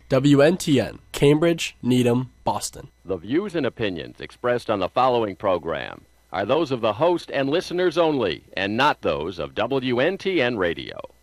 WNTN, Cambridge, Needham, Boston. The views and opinions expressed on the following program are those of the host and listeners only, and not those of WNTN Radio.